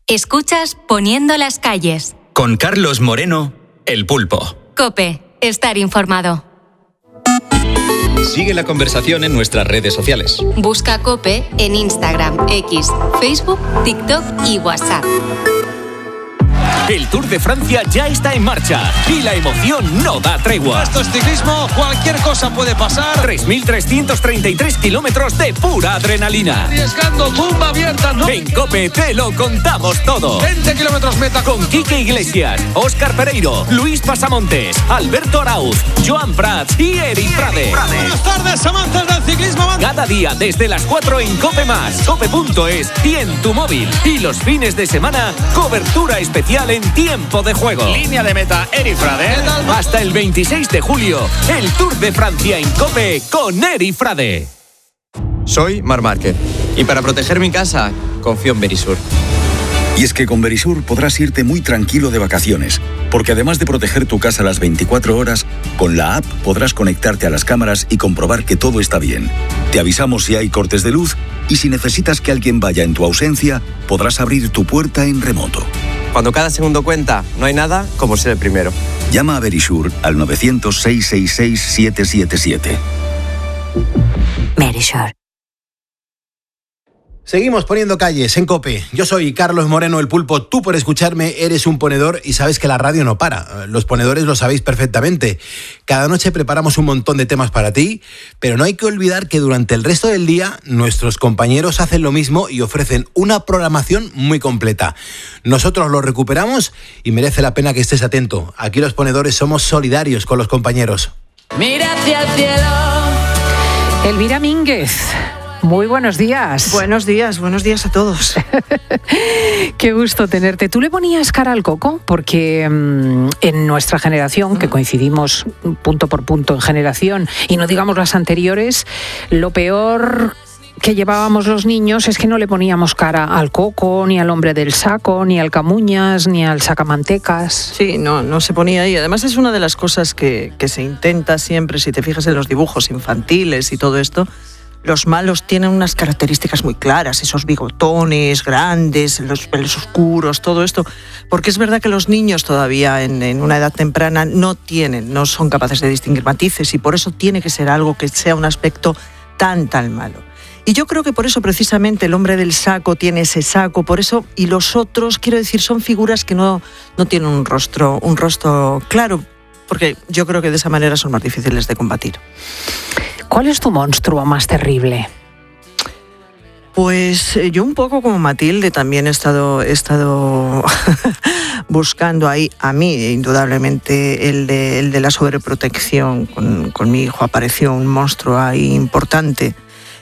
Escuchas Poniendo las calles. Con Carlos Moreno, El Pulpo. COPE. Estar informado. Sigue la conversación en nuestras redes sociales. Busca COPE en Instagram, X, Facebook, TikTok y WhatsApp. El Tour de Francia ya está en marcha y la emoción no da tregua. Esto es ciclismo, cualquier cosa puede pasar. 3.333 kilómetros de pura adrenalina. Arriesgando, tumba abierta, ¿no? En COPE te lo contamos todo. 20 kilómetros meta. Con Quique Iglesias, Óscar Pereiro, Luis Pasamontes, Alberto Arauz, Joan Prats y Eri Frade. Buenas tardes, amantes del ciclismo. Cada día desde las 4 en COPE+, COPE.es y en tu móvil. Y los fines de semana, cobertura especial en tiempo de juego. Línea de meta, Eri Frade. Hasta el 26 de julio, el Tour de Francia en COPE con Eri Frade. Soy Marc Márquez y para proteger mi casa, confío en Verisur. Y es que con Verisur podrás irte muy tranquilo de vacaciones, porque además de proteger tu casa las 24 horas, con la app podrás conectarte a las cámaras y comprobar que todo está bien. Te avisamos si hay cortes de luz y si necesitas que alguien vaya en tu ausencia, podrás abrir tu puerta en remoto. Cuando cada segundo cuenta, no hay nada como ser el primero. Llama a Verisur al 900-666-777. Verisur. Seguimos poniendo calles en COPE. Yo soy Carlos Moreno, El Pulpo. Tú, por escucharme, eres un ponedor y sabes que la radio no para. Los ponedores lo sabéis perfectamente. Cada noche preparamos un montón de temas para ti, pero no hay que olvidar que durante el resto del día nuestros compañeros hacen lo mismo y ofrecen una programación muy completa. Nosotros lo recuperamos y merece la pena que estés atento. Aquí los ponedores somos solidarios con los compañeros. Mira hacia el cielo. Elvira Mínguez. Muy buenos días. Buenos días a todos. Qué gusto tenerte. ¿Tú le ponías cara al coco? Porque en nuestra generación, que coincidimos punto por punto en generación, y no digamos las anteriores, lo peor que llevábamos los niños es que no le poníamos cara al coco, ni al hombre del saco, ni al camuñas, ni al sacamantecas. Sí, no se ponía ahí. Además es una de las cosas que se intenta siempre, si te fijas en los dibujos infantiles y todo esto. Los malos tienen unas características muy claras, esos bigotones grandes, los pelos oscuros, todo esto. Porque es verdad que los niños todavía en una edad temprana no son capaces de distinguir matices y por eso tiene que ser algo que sea un aspecto tan malo. Y yo creo que por eso precisamente el hombre del saco tiene ese saco, por eso, y los otros, quiero decir, son figuras que no tienen un rostro claro, porque yo creo que de esa manera son más difíciles de combatir. ¿Cuál es tu monstruo más terrible? Pues yo un poco como Matilde también he estado buscando ahí. A mí, indudablemente, el de la sobreprotección. Con mi hijo apareció un monstruo ahí importante.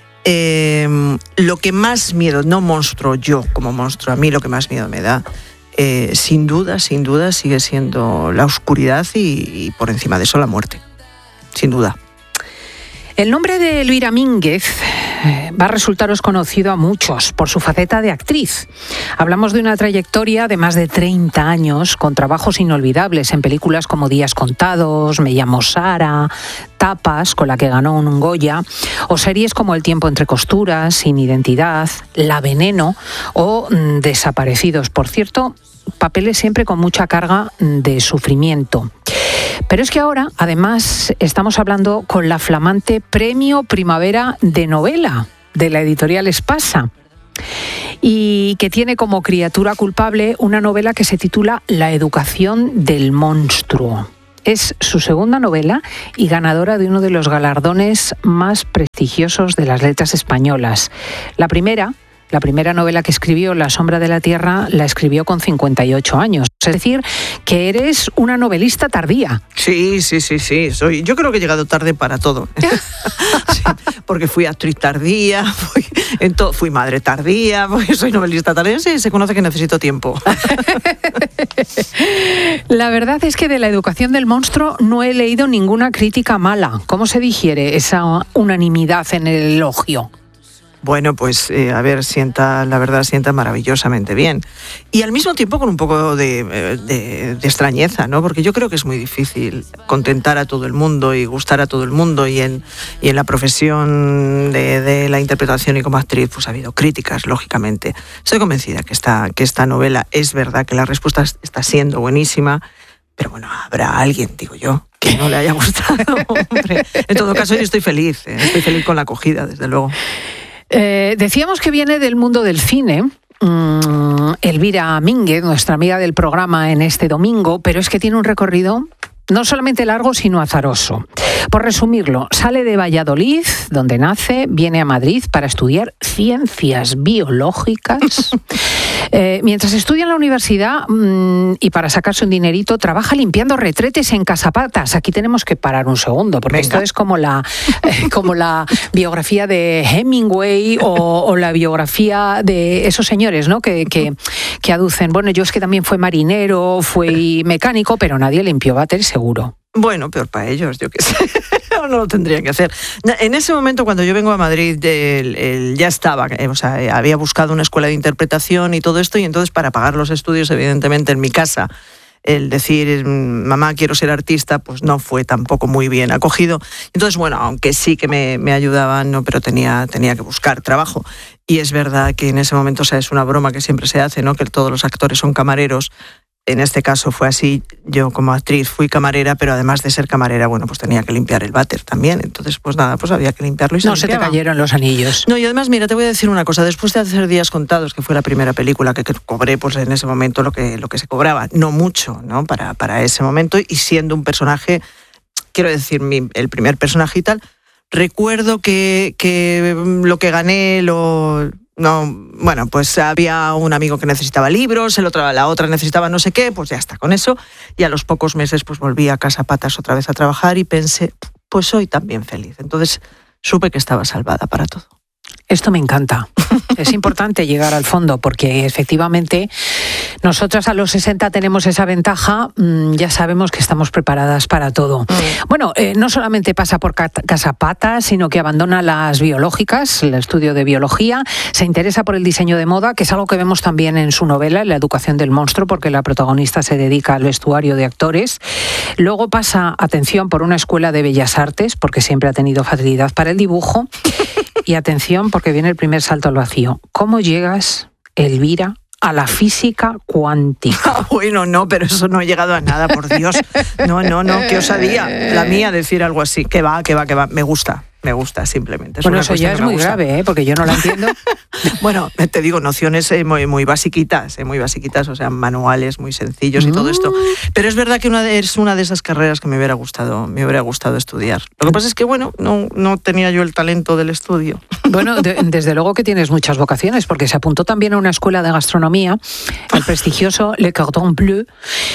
Lo que más miedo, no monstruo yo como monstruo, a mí lo que más miedo me da, sin duda, sigue siendo la oscuridad y por encima de eso la muerte. Sin duda. El nombre de Elvira Mínguez va a resultaros conocido a muchos por su faceta de actriz. Hablamos de una trayectoria de más de 30 años con trabajos inolvidables en películas como Días contados, Me llamo Sara, Tapas, con la que ganó un Goya, o series como El tiempo entre costuras, Sin identidad, La veneno o Desaparecidos. Por cierto, papeles siempre con mucha carga de sufrimiento. Pero es que ahora, además, estamos hablando con la flamante Premio Primavera de Novela de la editorial Espasa y que tiene como criatura culpable una novela que se titula La educación del monstruo. Es su segunda novela y ganadora de uno de los galardones más prestigiosos de las letras españolas. La primera novela que escribió, La sombra de la tierra, la escribió con 58 años. Es decir, que eres una novelista tardía. Sí. Yo creo que he llegado tarde para todo. Sí, porque fui actriz tardía, fui madre tardía, porque soy novelista tardía. Sí, se conoce que necesito tiempo. La verdad es que de La educación del monstruo no he leído ninguna crítica mala. ¿Cómo se digiere esa unanimidad en el elogio? Bueno, pues a ver, sienta maravillosamente bien. Y al mismo tiempo con un poco de extrañeza, ¿no? Porque yo creo que es muy difícil contentar a todo el mundo y gustar a todo el mundo. Y en la profesión de la interpretación y como actriz, pues ha habido críticas, lógicamente. Estoy convencida que esta novela es verdad que la respuesta está siendo buenísima. Pero bueno, habrá alguien, digo yo, que no le haya gustado. Hombre. En todo caso, yo estoy feliz con la acogida, desde luego. Decíamos que viene del mundo del cine. Elvira Mínguez, nuestra amiga del programa en este domingo, pero es que tiene un recorrido no solamente largo, sino azaroso. Por resumirlo, sale de Valladolid, donde nace, viene a Madrid para estudiar ciencias biológicas. Mientras estudia en la universidad y para sacarse un dinerito, trabaja limpiando retretes en Casapatas. Aquí tenemos que parar un segundo, porque esto es como la biografía de Hemingway o la biografía de esos señores, ¿no? que aducen, bueno, yo es que también fui marinero, fui mecánico, pero nadie limpió váteres, seguro. Bueno, peor para ellos, yo qué sé. No lo tendrían que hacer. En ese momento, cuando yo vengo a Madrid, él ya estaba, había buscado una escuela de interpretación y todo esto, y entonces para pagar los estudios, evidentemente, en mi casa, el decir, mamá, quiero ser artista, pues no fue tampoco muy bien acogido. Entonces, bueno, aunque sí que me ayudaban, no, pero tenía que buscar trabajo. Y es verdad que en ese momento, es una broma que siempre se hace, ¿no? Que todos los actores son camareros. En este caso fue así, yo como actriz fui camarera, pero además de ser camarera, bueno, pues tenía que limpiar el váter también. Entonces, pues nada, pues había que limpiarlo y se limpiaba. No se te cayeron los anillos. No, y además, mira, te voy a decir una cosa. Después de hacer Días Contados, que fue la primera película que cobré, pues en ese momento lo que se cobraba, no mucho, ¿no? Para ese momento, y siendo un personaje, quiero decir, el primer personaje y tal, recuerdo que lo que gané no, bueno, pues había un amigo que necesitaba libros, la otra necesitaba no sé qué, pues ya está con eso. Y a los pocos meses pues volví a Casapatas otra vez a trabajar y pensé, pues soy también feliz. Entonces supe que estaba salvada para todo. Esto me encanta. Es importante llegar al fondo porque efectivamente nosotras a los 60 tenemos esa ventaja, ya sabemos que estamos preparadas para todo. Bueno, no solamente pasa por Casapatas, sino que abandona las biológicas, el estudio de biología, se interesa por el diseño de moda, que es algo que vemos también en su novela, La educación del monstruo, porque la protagonista se dedica al vestuario de actores. Luego pasa, atención, por una escuela de bellas artes, porque siempre ha tenido facilidad para el dibujo. Y atención, porque viene el primer salto al vacío. ¿Cómo llegas, Elvira, a la física cuántica? Bueno, no, pero eso no he llegado a nada, por Dios. No, qué osadía la mía decir algo así. Que va. Me gusta simplemente. Bueno, eso ya es muy grave, porque yo no la entiendo. Bueno, te digo, nociones muy basiquitas, o sea, manuales muy sencillos y todo esto. Pero es verdad que es una de esas carreras que me hubiera gustado estudiar. Lo que pasa es que, bueno, no tenía yo el talento del estudio. Bueno, desde luego que tienes muchas vocaciones, porque se apuntó también a una escuela de gastronomía, el prestigioso Le Cordon Bleu,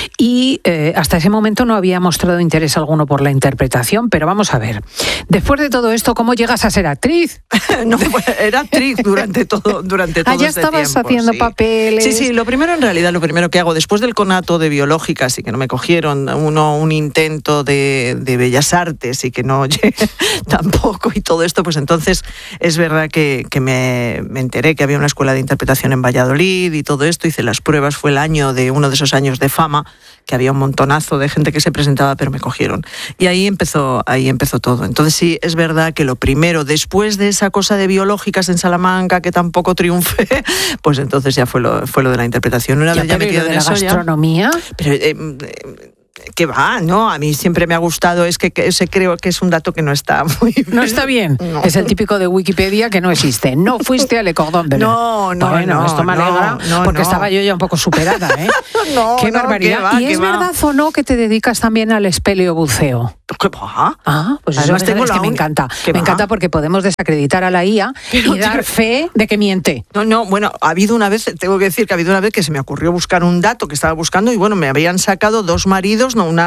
y hasta ese momento no había mostrado interés alguno por la interpretación, pero vamos a ver. Después de todo esto, ¿cómo llegas a ser actriz? No, era actriz durante todo ya este tiempo. estabas haciendo papeles. Sí, lo primero que hago, después del conato de biológicas y que no me cogieron, un intento de bellas artes y que no llegué tampoco y todo esto, pues entonces es verdad que me enteré que había una escuela de interpretación en Valladolid y todo esto, hice las pruebas, fue uno de esos años de fama, que había un montonazo de gente que se presentaba, pero me cogieron. Y ahí empezó todo. Entonces sí, es verdad que lo primero, después de esa cosa de biológicas en Salamanca, que tampoco triunfé, pues entonces ya fue lo de la interpretación. Una vez ya metida en eso, gastronomía. Pero que va, ¿no? A mí siempre me ha gustado, creo que es un dato que no está muy bien. No está bien. No. Es el típico de Wikipedia que no existe. No fuiste a Le Cordon Bleu. No. Esto me alegra porque estaba yo ya un poco superada, ¿eh? Qué barbaridad. ¿Y es verdad o no que te dedicas también al espeleobuceo? ¿Qué va? Pues además eso es que me encanta. Me encanta porque podemos desacreditar a la IA y dar fe de que miente. No, bueno, tengo que decir que ha habido una vez que se me ocurrió buscar un dato que estaba buscando y bueno, me habían sacado 2 maridos, un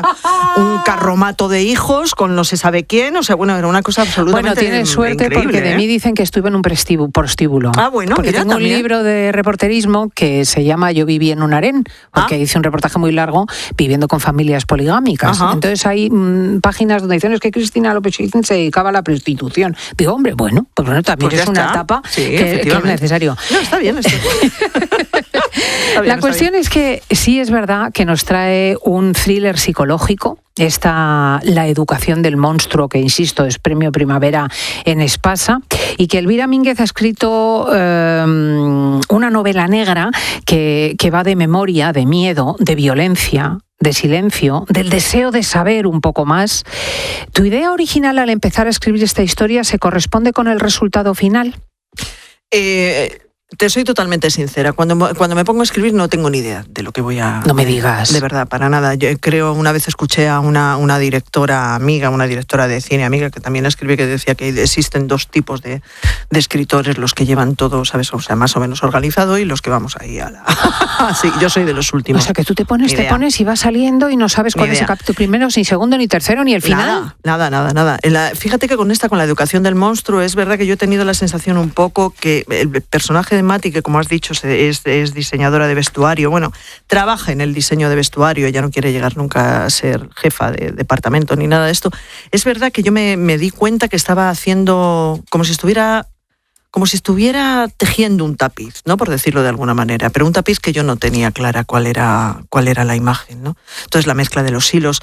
carromato de hijos con no se sabe quién, o sea, bueno, era una cosa absolutamente Bueno, tienes suerte porque de mí dicen que estuve en un prostíbulo. Bueno, porque tengo un libro de reporterismo que se llama Yo viví en un harén, porque hice un reportaje muy largo viviendo con familias poligámicas. Entonces ahí páginas donde dicen es que Cristina López se dedicaba a la prostitución. Digo, hombre, bueno, también pues es una etapa que es necesario. No, está bien esto. La cuestión es que sí es verdad que nos trae un thriller psicológico. Está La educación del monstruo, que insisto, es premio Primavera en Espasa, y que Elvira Mínguez ha escrito una novela negra que va de memoria, de miedo, de violencia, de silencio, del deseo de saber un poco más. ¿Tu idea original al empezar a escribir esta historia se corresponde con el resultado final? Te soy totalmente sincera. Cuando me pongo a escribir no tengo ni idea de lo que voy a... No me digas. De verdad, para nada. Yo creo, una vez escuché a una directora amiga, una directora de cine amiga, que también escribe, que decía que existen dos tipos de escritores, los que llevan todo, ¿sabes? O sea, más o menos organizado, y los que vamos ahí a la... Sí, yo soy de los últimos. O sea, que tú te pones y vas saliendo y no sabes cuál es el capítulo primero, ni segundo, ni tercero, ni el final. Nada. Fíjate que con la educación del monstruo, es verdad que yo he tenido la sensación un poco que el personaje de Mati, que como has dicho es diseñadora de vestuario, bueno, trabaja en el diseño de vestuario, ella no quiere llegar nunca a ser jefa de departamento ni nada de esto. Es verdad que yo me di cuenta que estaba haciendo como si estuviera tejiendo un tapiz, ¿no? Por decirlo de alguna manera, pero un tapiz que yo no tenía clara cuál era la imagen, ¿no? Entonces la mezcla de los hilos.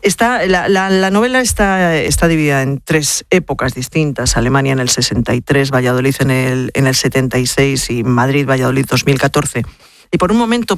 La novela está dividida en 3 épocas distintas: Alemania en el 63, Valladolid en el 76 y Madrid, Valladolid 2014. Y por un momento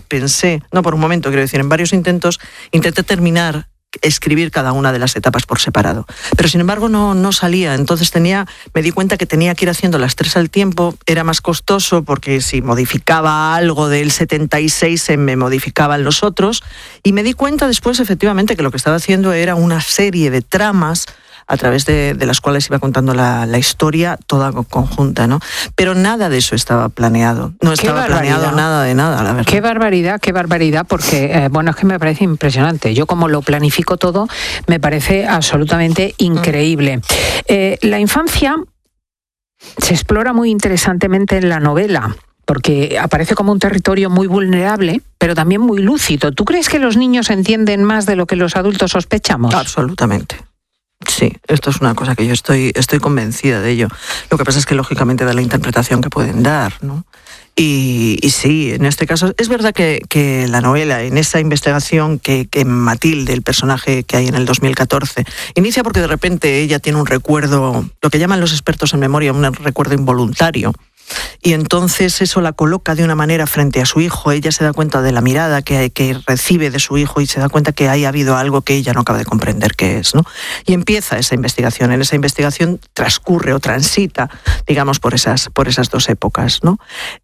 en varios intentos, intenté escribir cada una de las etapas por separado. Pero sin embargo no salía. Entonces me di cuenta que tenía que ir haciendo las 3 al tiempo. Era más costoso porque si modificaba algo del 76 se me modificaban los otros. Y me di cuenta después, efectivamente, que lo que estaba haciendo era una serie de tramas a través de las cuales iba contando la historia toda conjunta, ¿no? Pero nada de eso estaba planeado. No estaba planeado nada de nada, la verdad. Qué barbaridad, porque, es que me parece impresionante. Yo, como lo planifico todo, me parece absolutamente increíble. La infancia se explora muy interesantemente en la novela, porque aparece como un territorio muy vulnerable, pero también muy lúcido. ¿Tú crees que los niños entienden más de lo que los adultos sospechamos? Absolutamente. Sí, esto es una cosa que yo estoy convencida de ello. Lo que pasa es que lógicamente da la interpretación que pueden dar, ¿no? Y sí, en este caso es verdad que la novela, en esa investigación que Matilde, el personaje que hay en el 2014, inicia porque de repente ella tiene un recuerdo, lo que llaman los expertos en memoria, un recuerdo involuntario. Y entonces eso la coloca de una manera frente a su hijo. Ella se da cuenta de la mirada que recibe de su hijo y se da cuenta que ha habido algo que ella no acaba de comprender qué es, ¿no? Y empieza esa investigación. En esa investigación transcurre o transita, digamos, por esas 2 épocas, ¿no?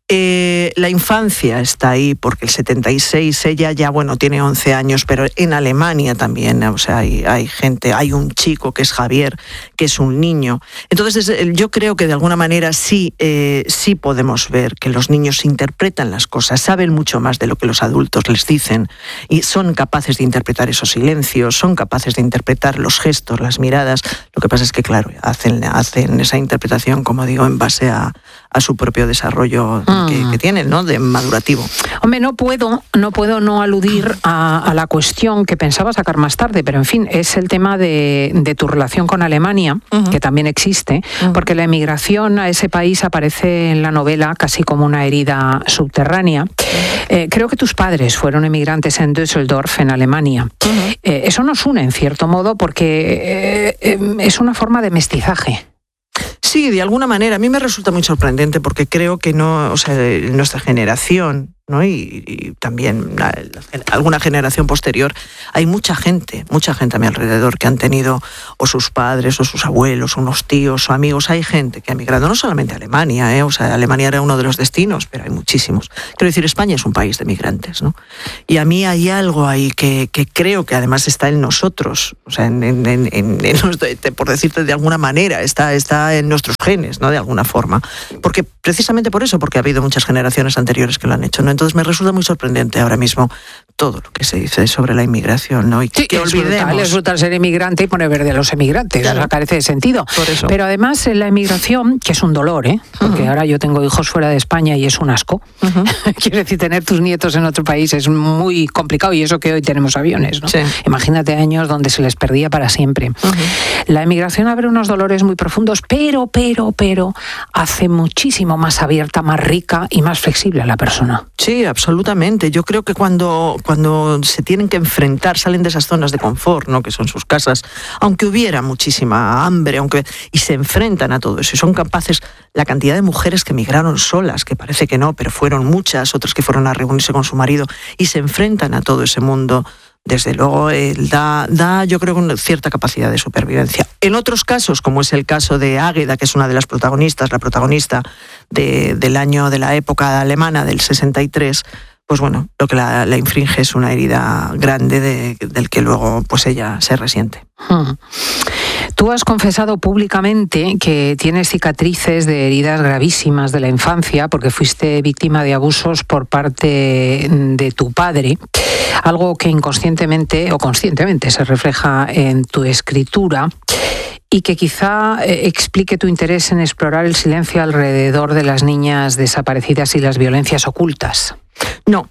La infancia está ahí porque el 76 ella ya, tiene 11 años, pero en Alemania también, o sea, hay gente, hay un chico que es Javier, que es un niño. Entonces yo creo que de alguna manera sí podemos ver que los niños interpretan las cosas, saben mucho más de lo que los adultos les dicen y son capaces de interpretar esos silencios, son capaces de interpretar los gestos, las miradas. Lo que pasa es que, claro, hacen esa interpretación, como digo, en base a su propio desarrollo que tienen, ¿no? De madurativo. Hombre, no puedo no aludir a la cuestión que pensaba sacar más tarde, pero en fin, es el tema de tu relación con Alemania, que también existe, porque la emigración a ese país aparece en la novela casi como una herida subterránea. Creo que tus padres fueron emigrantes en Düsseldorf, en Alemania. Eso nos une, en cierto modo, porque es una forma de mestizaje. Sí, de alguna manera. A mí me resulta muy sorprendente porque creo que nuestra generación, ¿no? Y también alguna generación posterior, hay mucha gente a mi alrededor que han tenido o sus padres o sus abuelos, unos tíos o amigos. Hay gente que ha emigrado, no solamente a Alemania, Alemania era uno de los destinos, pero hay muchísimos. Quiero decir, España es un país de migrantes, ¿no? Y a mí hay algo ahí que creo que además está en nosotros, o sea, por decirte de alguna manera, está en nuestros genes, ¿no? De alguna forma. Porque precisamente por eso, porque ha habido muchas generaciones anteriores que lo han hecho, ¿no? Entonces me resulta muy sorprendente ahora mismo todo lo que se dice sobre la inmigración, ¿no? Y sí, que olvidemos. Es brutal ser inmigrante y poner verde a los emigrantes, claro. O sea, carece de sentido. Por eso. Pero además la emigración, que es un dolor, porque ahora yo tengo hijos fuera de España y es un asco. Quiero decir, tener tus nietos en otro país es muy complicado, y eso que hoy tenemos aviones, ¿no? Sí. Imagínate años donde se les perdía para siempre. La emigración abre unos dolores muy profundos, pero hace muchísimo más abierta, más rica y más flexible a la persona. Sí, absolutamente. Yo creo que cuando se tienen que enfrentar, salen de esas zonas de confort, ¿no? Que son sus casas, aunque hubiera muchísima hambre, y se enfrentan a todo eso, y son capaces, la cantidad de mujeres que emigraron solas, que parece que no, pero fueron muchas, otras que fueron a reunirse con su marido, y se enfrentan a todo ese mundo, desde luego da yo creo una cierta capacidad de supervivencia. En otros casos, como es el caso de Águeda, que es una de las protagonistas, la protagonista del año de la época alemana del 63, pues bueno, lo que la infringe es una herida grande del que luego pues ella se resiente. Tú has confesado públicamente que tienes cicatrices de heridas gravísimas de la infancia porque fuiste víctima de abusos por parte de tu padre, algo que inconscientemente o conscientemente se refleja en tu escritura y que quizá explique tu interés en explorar el silencio alrededor de las niñas desaparecidas y las violencias ocultas. No.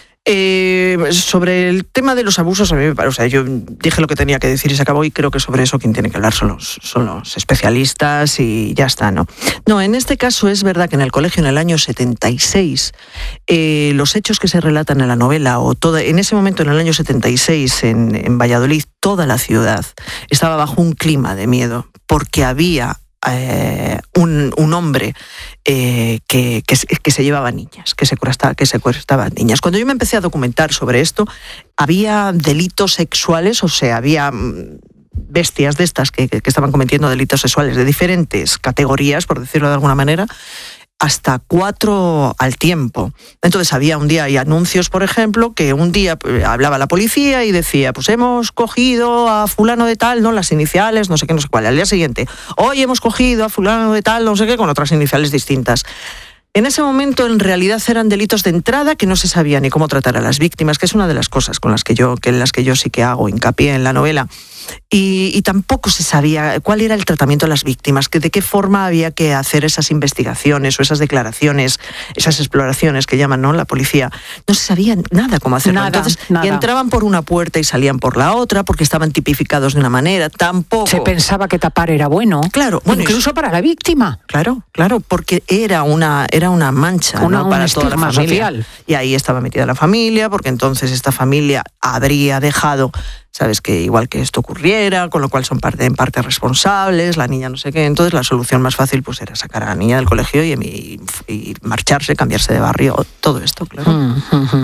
Sobre el tema de los abusos, a mí me parece, o sea, yo dije lo que tenía que decir y se acabó, y creo que sobre eso quien tiene que hablar son los especialistas y ya está, ¿no? No, en este caso es verdad que en el colegio en el año 76 los hechos que se relatan en la novela, en ese momento en el año 76 en Valladolid, toda la ciudad estaba bajo un clima de miedo porque había un hombre que se llevaba niñas, que secuestraba niñas. Cuando yo me empecé a documentar sobre esto, había delitos sexuales, o sea, había bestias de estas que estaban cometiendo delitos sexuales de diferentes categorías, por decirlo de alguna manera, hasta 4 al tiempo. Entonces había un día, hay anuncios, por ejemplo, que un día hablaba la policía y decía, pues hemos cogido a fulano de tal, ¿no? Las iniciales, no sé qué, no sé cuál. Al día siguiente, hoy hemos cogido a fulano de tal, no sé qué, con otras iniciales distintas. En ese momento, en realidad, eran delitos de entrada que no se sabía ni cómo tratar a las víctimas, que es una de las cosas en las que yo sí que hago hincapié en la novela. Y tampoco se sabía cuál era el tratamiento de las víctimas, de qué forma había que hacer esas investigaciones o esas declaraciones, esas exploraciones que llaman, ¿no?, la policía. No se sabía nada cómo hacerlo. Entonces, y entraban por una puerta y salían por la otra porque estaban tipificados de una manera. Tampoco se pensaba que tapar era bueno. Claro, bueno, incluso para la víctima. Claro, porque era una mancha, ¿no?, para toda la familia. Social. Y ahí estaba metida la familia, porque entonces esta familia habría dejado, sabes, que igual que esto ocurriera, con lo cual son en parte responsables, la niña no sé qué. Entonces la solución más fácil pues era sacar a la niña del colegio y marcharse, cambiarse de barrio, todo esto, claro.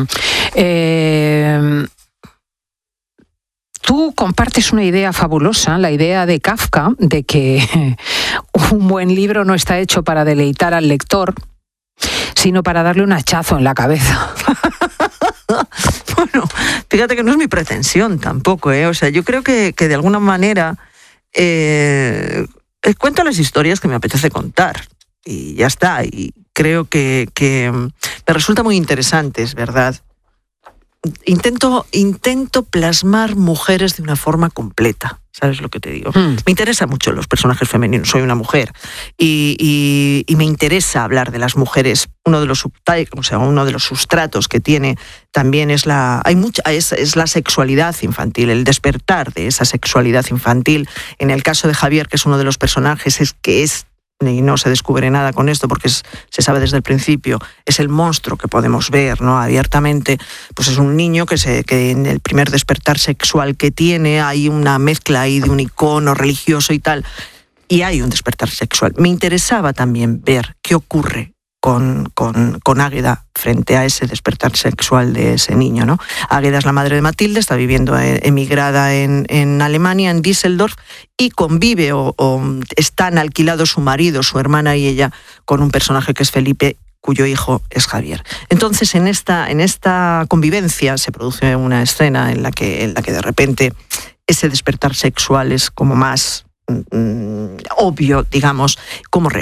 Tú compartes una idea fabulosa, la idea de Kafka, de que un buen libro no está hecho para deleitar al lector, sino para darle un hachazo en la cabeza. Bueno, fíjate que no es mi pretensión tampoco, ¿eh? O sea, yo creo que de alguna manera cuento las historias que me apetece contar y ya está. Y creo que me resulta muy interesante, es verdad. Intento plasmar mujeres de una forma completa, ¿sabes lo que te digo? Me interesan mucho los personajes femeninos, soy una mujer y me interesa hablar de las mujeres. Uno de los sustratos que tiene también es la sexualidad infantil, el despertar de esa sexualidad infantil. En el caso de Javier, que es uno de los personajes, y no se descubre nada con esto porque se sabe desde el principio, es el monstruo que podemos ver, ¿no?, abiertamente. Pues es un niño que en el primer despertar sexual que tiene hay una mezcla ahí de un icono religioso y tal, y hay un despertar sexual. Me interesaba también ver qué ocurre con Águeda frente a ese despertar sexual de ese niño, ¿no? Águeda es la madre de Matilde, está viviendo emigrada en Alemania, en Düsseldorf, y convive o están alquilados su marido, su hermana y ella con un personaje que es Felipe, cuyo hijo es Javier. Entonces, en esta convivencia se produce una escena en la que de repente ese despertar sexual es como más obvio, digamos, como real.